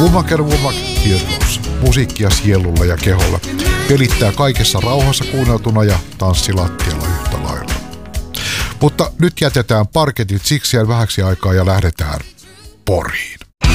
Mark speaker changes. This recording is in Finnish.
Speaker 1: Womack and Womack Heroes. Musiikkia sielulla ja keholla. Pelittää kaikessa rauhassa kuunneltuna ja tanssilattialla yhtä lailla. Mutta nyt jätetään parketit sikseen vähäksi aikaa ja lähdetään Poriin.